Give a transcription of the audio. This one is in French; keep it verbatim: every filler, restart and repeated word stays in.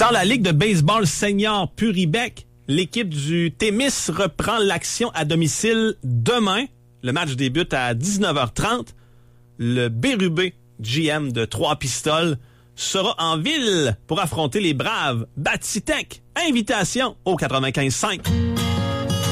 Dans la Ligue de baseball senior Puribec, l'équipe du Témis reprend l'action à domicile demain. Le match débute à dix-neuf heures trente. Le Bérubé, G M de Trois-Pistoles, sera en ville pour affronter les Braves. Batitech, invitation au quatre-vingt-quinze cinq.